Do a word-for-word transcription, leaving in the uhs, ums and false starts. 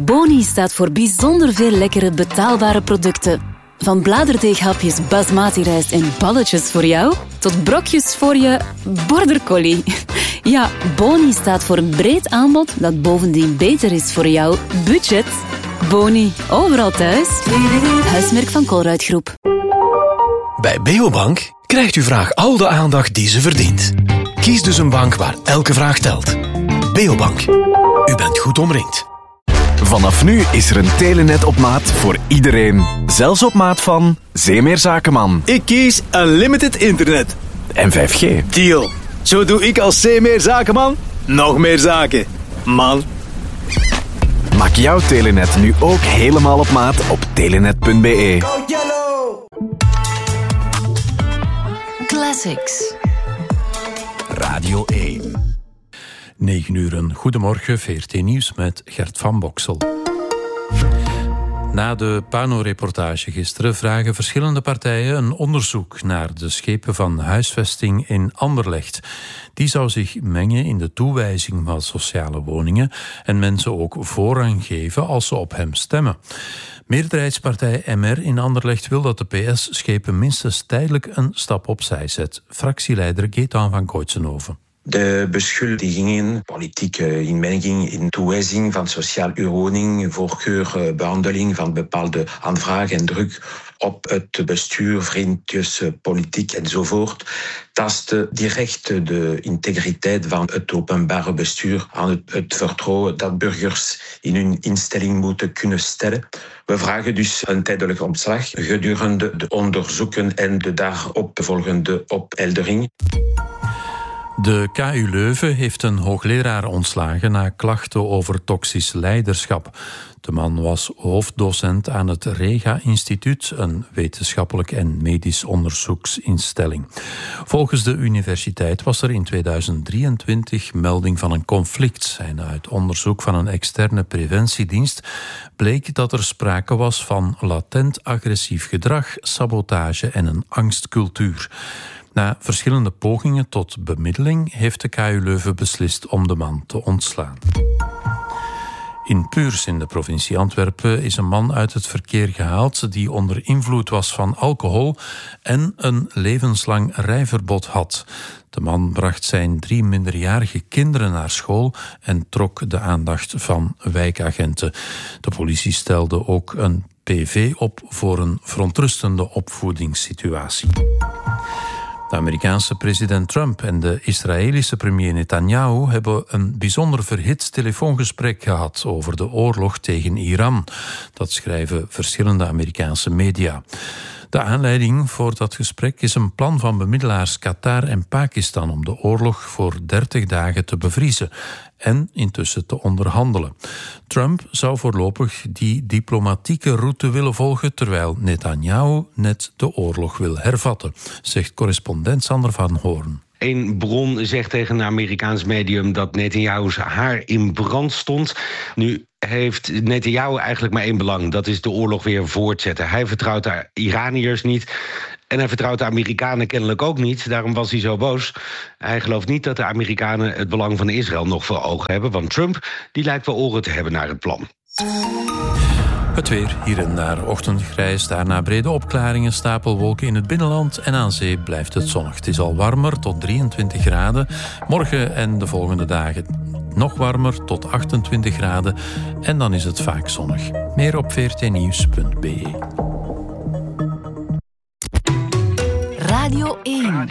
Boni staat voor bijzonder veel lekkere betaalbare producten. Van bladerdeeghapjes basmati rijst en balletjes voor jou, tot brokjes voor je border collie. Ja, Boni staat voor een breed aanbod dat bovendien beter is voor jouw budget. Boni, overal thuis. Huismerk van Colruyt Groep. Bij Beobank krijgt uw vraag al de aandacht die ze verdient. Kies dus een bank waar elke vraag telt. Beobank. U bent goed omringd. Vanaf nu is er een telenet op maat voor iedereen. Zelfs op maat van Zeemeer Zakenman. Ik kies Unlimited Internet. En vijf G. Deal. Zo doe ik als Zeemeer Zakenman nog meer zaken. Man. Maak jouw telenet nu ook helemaal op maat op telenet punt be. Classics. Radio één. negen uur, een goedemorgen, V R T Nieuws met Gert van Boksel. Na de Pano-reportage gisteren vragen verschillende partijen een onderzoek naar de schepen van huisvesting in Anderlecht. Die zou zich mengen in de toewijzing van sociale woningen en mensen ook voorrang geven als ze op hem stemmen. Meerderheidspartij M R in Anderlecht wil dat de P S schepen minstens tijdelijk een stap opzij zet. Fractieleider Gaëtan van Koitsenhoven. De beschuldigingen, politieke inmenging in toewijzing van sociaal huurwoning, voorkeurbehandeling van bepaalde aanvragen en druk op het bestuur, vriendjespolitiek enzovoort, tasten direct de integriteit van het openbare bestuur aan het, het vertrouwen dat burgers in hun instelling moeten kunnen stellen. We vragen dus een tijdelijke ontslag gedurende de onderzoeken en de daarop volgende opheldering. De K U Leuven heeft een hoogleraar ontslagen na klachten over toxisch leiderschap. De man was hoofddocent aan het Rega-instituut, een wetenschappelijk en medisch onderzoeksinstelling. Volgens de universiteit was er in tweeduizend drieëntwintig melding van een conflict. En uit onderzoek van een externe preventiedienst bleek dat er sprake was van latent agressief gedrag, sabotage en een angstcultuur. Na verschillende pogingen tot bemiddeling heeft de K U Leuven beslist om de man te ontslaan. In Puurs in de provincie Antwerpen is een man uit het verkeer gehaald die onder invloed was van alcohol en een levenslang rijverbod had. De man bracht zijn drie minderjarige kinderen naar school en trok de aandacht van wijkagenten. De politie stelde ook een P V op voor een verontrustende opvoedingssituatie. De Amerikaanse president Trump en de Israëlische premier Netanyahu hebben een bijzonder verhit telefoongesprek gehad over de oorlog tegen Iran. Dat schrijven verschillende Amerikaanse media. De aanleiding voor dat gesprek is een plan van bemiddelaars Qatar en Pakistan om de oorlog voor dertig dagen te bevriezen en intussen te onderhandelen. Trump zou voorlopig die diplomatieke route willen volgen, terwijl Netanyahu net de oorlog wil hervatten, zegt correspondent Sander van Hoorn. Een bron zegt tegen een Amerikaans medium dat Netanyahu's haar in brand stond. Nu heeft Netanyahu eigenlijk maar één belang. Dat is de oorlog weer voortzetten. Hij vertrouwt de Iraniërs niet. En hij vertrouwt de Amerikanen kennelijk ook niet. Daarom was hij zo boos. Hij gelooft niet dat de Amerikanen het belang van Israël nog voor ogen hebben. Want Trump die lijkt wel oren te hebben naar het plan. Het weer, hier en daar ochtendgrijs, daarna brede opklaringen, stapelwolken in het binnenland en aan zee blijft het zonnig. Het is al warmer, tot drieëntwintig graden. Morgen en de volgende dagen nog warmer, tot achtentwintig graden. En dan is het vaak zonnig. Meer op v r t nieuws punt b e. Radio één.